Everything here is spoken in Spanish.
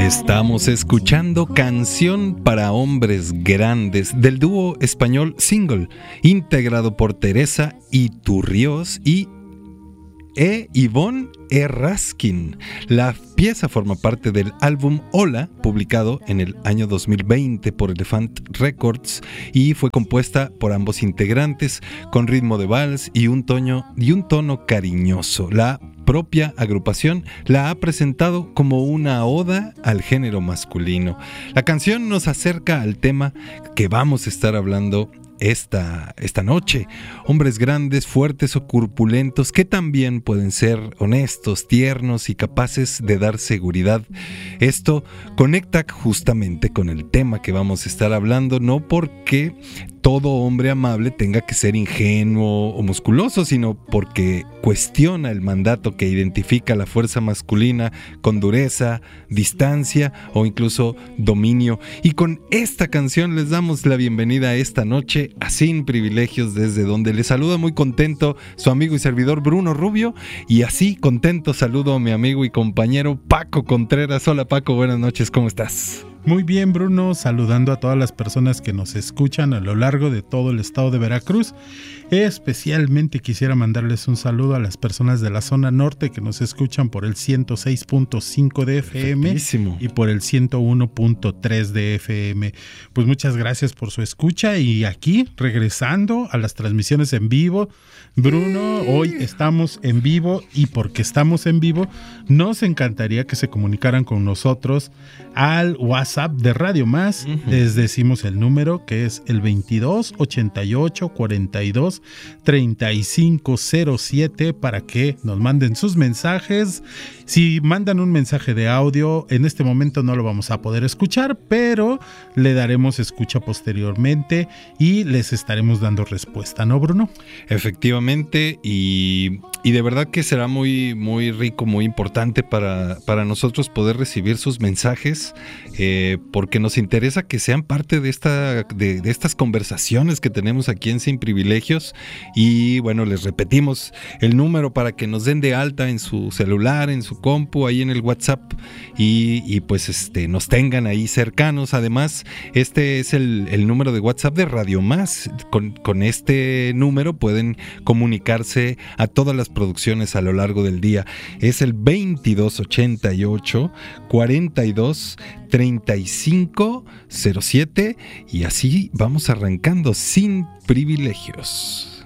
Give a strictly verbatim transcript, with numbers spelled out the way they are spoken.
Estamos escuchando Canción para Hombres Grandes del dúo español Single, integrado por Teresa Iturriós y E. Ivonne Errázquin. La pieza forma parte del álbum Hola, publicado en el año dos mil veinte por Elephant Records, y fue compuesta por ambos integrantes con ritmo de vals y un tono, y un tono cariñoso. La propia agrupación la ha presentado como una oda al género masculino. La canción nos acerca al tema que vamos a estar hablando Esta, esta noche. Hombres grandes, fuertes o corpulentos que también pueden ser honestos, tiernos y capaces de dar seguridad. Esto conecta justamente con el tema que vamos a estar hablando, no porque todo hombre amable tenga que ser ingenuo o musculoso, sino porque cuestiona el mandato que identifica la fuerza masculina con dureza, distancia o incluso dominio. Y con esta canción les damos la bienvenida a esta noche a Sin Privilegios, desde donde les saluda muy contento su amigo y servidor Bruno Rubio, y así contento saludo a mi amigo y compañero Paco Contreras. Hola Paco, buenas noches, ¿cómo estás? Muy bien, Bruno, saludando a todas las personas que nos escuchan a lo largo de todo el estado de Veracruz. Especialmente quisiera mandarles un saludo a las personas de la zona norte que nos escuchan por el ciento seis punto cinco de F M y por el ciento uno punto tres de F M. Pues muchas gracias por su escucha, y aquí regresando a las transmisiones en vivo. Bruno, hoy estamos en vivo, y porque estamos en vivo nos encantaría que se comunicaran con nosotros al WhatsApp de Radio Más. Uh-huh. Les decimos el número, que es el veintidós ochenta y ocho cuarenta y dos treinta y cinco cero siete, para que nos manden sus mensajes. Si mandan un mensaje de audio, en este momento no lo vamos a poder escuchar, pero le daremos escucha posteriormente y les estaremos dando respuesta, ¿no, Bruno? Efectivamente, y, y de verdad que será muy, muy rico, muy importante para, para nosotros poder recibir sus mensajes, eh, porque nos interesa que sean parte de, esta, de, de estas conversaciones que tenemos aquí en Sin Privilegios. Y bueno, les repetimos el número para que nos den de alta en su celular, en su compu, ahí en el WhatsApp, y, y pues este nos tengan ahí cercanos. Además, este es el, el número de WhatsApp de Radio Más. Con, con este número pueden comunicarse a todas las producciones a lo largo del día. Es el veintidós ochenta y ocho cuarenta y dos treinta y cinco cero siete, y así vamos arrancando Sin Privilegios.